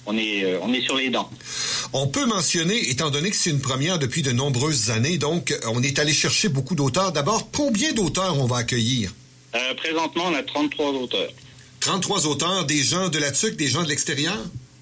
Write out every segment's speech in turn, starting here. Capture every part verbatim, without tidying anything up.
on est, euh, on est sur les dents. On peut mentionner, étant donné que c'est une première depuis de nombreuses années, donc on est allé chercher beaucoup d'auteurs. D'abord, combien d'auteurs on va accueillir? Euh, présentement, on a trente-trois auteurs. trente-trois auteurs, des gens de la T U C, des gens de l'extérieur?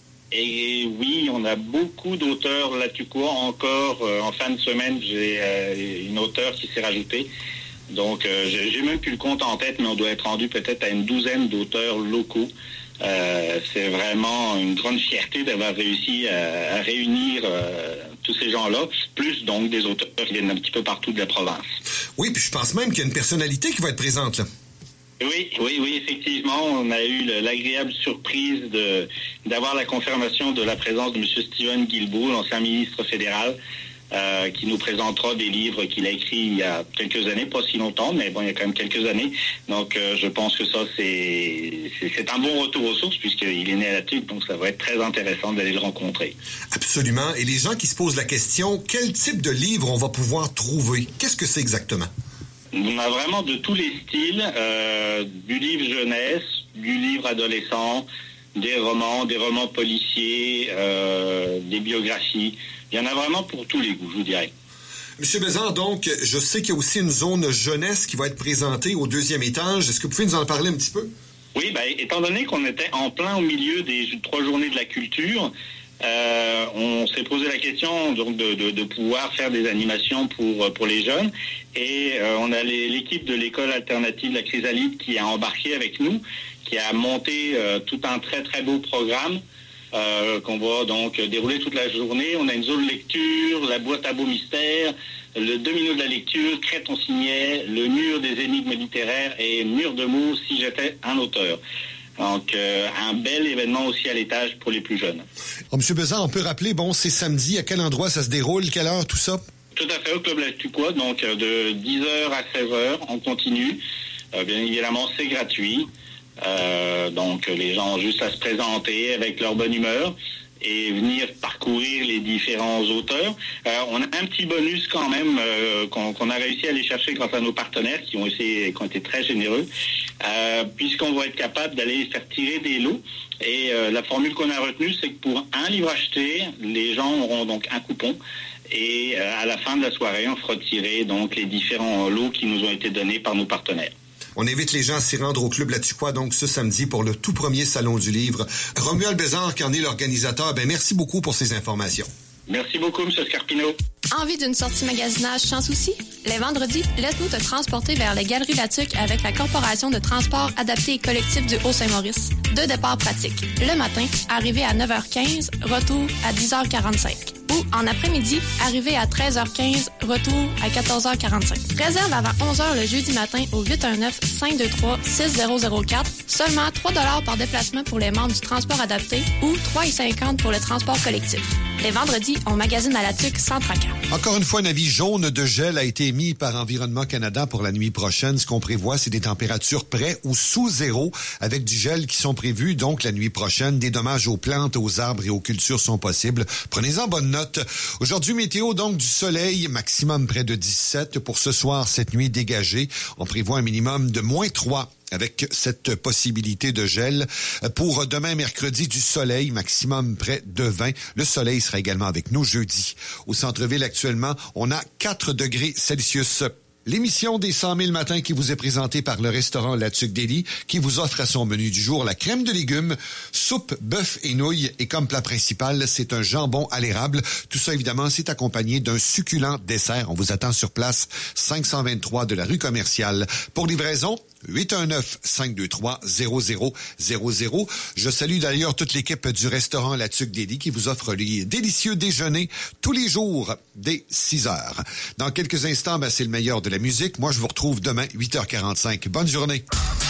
Et oui, on a beaucoup d'auteurs latucois. Encore, euh, en fin de semaine, j'ai euh, une auteure qui s'est rajoutée. Donc, euh, j'ai, j'ai même plus le compte en tête, mais on doit être rendu peut-être à une douzaine d'auteurs locaux. Euh, c'est vraiment une grande fierté d'avoir réussi à, à réunir euh, tous ces gens-là, plus donc des auteurs qui viennent un petit peu partout de la province. Oui, puis je pense même qu'il y a une personnalité qui va être présente, là. Oui, oui, oui, effectivement, on a eu le, l'agréable surprise de d'avoir la confirmation de la présence de M. Stephen Guilbeault, l'ancien ministre fédéral, euh, qui nous présentera des livres qu'il a écrits il y a quelques années, pas si longtemps, mais bon, il y a quand même quelques années. Donc, euh, je pense que ça, c'est, c'est c'est un bon retour aux sources, puisqu'il est né à la T U C, donc ça va être très intéressant d'aller le rencontrer. Absolument. Et les gens qui se posent la question, quel type de livre on va pouvoir trouver? Qu'est-ce que c'est exactement? On a vraiment de tous les styles, euh, du livre jeunesse, du livre adolescent, des romans, des romans policiers, euh, des biographies. Il y en a vraiment pour tous les goûts, je vous dirais. Monsieur Bézard, donc, je sais qu'il y a aussi une zone jeunesse qui va être présentée au deuxième étage. Est-ce que vous pouvez nous en parler un petit peu? Oui, ben, étant donné qu'on était en plein au milieu des trois journées de la culture, Euh, on s'est posé la question donc de, de, de pouvoir faire des animations pour pour les jeunes et euh, on a les, l'équipe de l'école alternative La Chrysalide qui a embarqué avec nous, qui a monté euh, tout un très très beau programme euh, qu'on va donc dérouler toute la journée. On a une zone lecture, la boîte à beaux mystères, le domino de la lecture, Crête on signait, le mur des énigmes littéraires et mur de mots si j'étais un auteur. Donc, euh, un bel événement aussi à l'étage pour les plus jeunes. Oh, Monsieur Bézard, on peut rappeler, bon, c'est samedi, à quel endroit ça se déroule, quelle heure, tout ça? Tout à fait, au Club Latucois, donc de dix heures à seize heures, on continue. Euh, bien évidemment, c'est gratuit. Euh, donc, les gens ont juste à se présenter avec leur bonne humeur et venir parcourir les différents auteurs. Euh, on a un petit bonus quand même euh, qu'on, qu'on a réussi à aller chercher grâce à nos partenaires qui ont, essayé, qui ont été très généreux, euh, puisqu'on va être capable d'aller faire tirer des lots. Et euh, la formule qu'on a retenue, c'est que pour un livre acheté, les gens auront donc un coupon. Et euh, à la fin de la soirée, on fera tirer donc les différents lots qui nous ont été donnés par nos partenaires. On invite les gens à s'y rendre au Club Latucois, donc ce samedi, pour le tout premier Salon du Livre. Romuald Bézard, qui en est l'organisateur, ben merci beaucoup pour ces informations. Merci beaucoup, M. Scarpino. Envie d'une sortie magasinage sans souci? Les vendredis, laisse-nous te transporter vers les Galeries Latuc avec la Corporation de transport adapté et collectif du Haut-Saint-Maurice. Deux départs pratiques. Le matin, arrivé à neuf heures quinze, retour à dix heures quarante-cinq. Ou en après-midi, arrivé à treize heures quinze, retour à quatorze heures quarante-cinq. Réserve avant onze heures le jeudi matin au huit un neuf, cinq deux trois, six zéro zéro quatre. Seulement trois dollars par déplacement pour les membres du transport adapté ou trois cinquante pour le transport collectif. Les vendredis, on magasine à la Tuque sans tracas. Encore une fois, un avis jaune de gel a été émis par Environnement Canada pour la nuit prochaine. Ce qu'on prévoit, c'est des températures près ou sous zéro avec du gel qui sont prévus. Donc, la nuit prochaine, des dommages aux plantes, aux arbres et aux cultures sont possibles. Prenez-en bonne note. Aujourd'hui, météo, donc, du soleil, maximum près de dix-sept. Pour ce soir, cette nuit dégagée, on prévoit un minimum de moins trois. Avec cette possibilité de gel. Pour demain, mercredi, du soleil, maximum près de vingt. Le soleil sera également avec nous jeudi. Au centre-ville, actuellement, on a quatre degrés Celsius. L'émission des cent mille matins qui vous est présentée par le restaurant La Tuque Deli, qui vous offre à son menu du jour la crème de légumes, soupe, bœuf et nouilles. Et comme plat principal, c'est un jambon à l'érable. Tout ça, évidemment, c'est accompagné d'un succulent dessert. On vous attend sur place, cinq cent vingt-trois de la rue commerciale. Pour livraison, huit un neuf, cinq deux trois, zéro zéro zéro zéro. Je salue d'ailleurs toute l'équipe du restaurant La Tuque Deli qui vous offre les délicieux déjeuners tous les jours dès six heures. Dans quelques instants, ben, c'est le meilleur de la musique. Moi, je vous retrouve demain, huit heures quarante-cinq. Bonne journée.